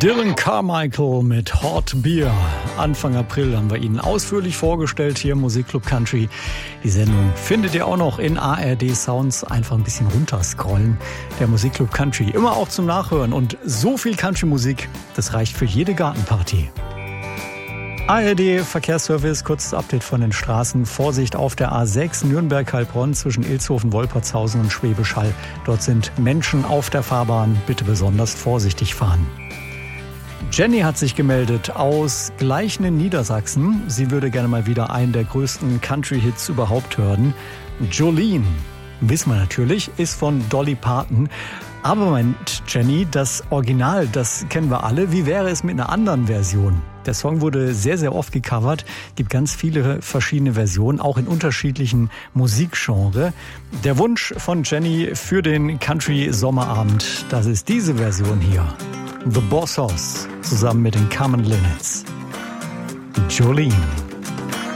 Dylan Carmichael mit Hot Beer. Anfang April haben wir Ihnen ausführlich vorgestellt hier im Musikclub Country. Die Sendung findet ihr auch noch in ARD Sounds. Einfach ein bisschen runterscrollen. Der Musikclub Country, immer auch zum Nachhören. Und so viel Country-Musik, das reicht für jede Gartenparty. ARD Verkehrsservice, kurzes Update von den Straßen. Vorsicht auf der A6 Nürnberg-Heilbronn zwischen Ilshofen, Wolpertshausen und Schwäbisch Hall. Dort sind Menschen auf der Fahrbahn. Bitte besonders vorsichtig fahren. Jenny hat sich gemeldet aus Gleichen in Niedersachsen. Sie würde gerne mal wieder einen der größten Country-Hits überhaupt hören. Jolene, wissen wir natürlich, ist von Dolly Parton. Aber meint Jenny, das Original, das kennen wir alle. Wie wäre es mit einer anderen Version? Der Song wurde sehr, sehr oft gecovert. Gibt ganz viele verschiedene Versionen, auch in unterschiedlichen Musikgenres. Der Wunsch von Jenny für den Country-Sommerabend, das ist diese Version hier. The Boss Hoss zusammen mit den Common Linnets. Jolene.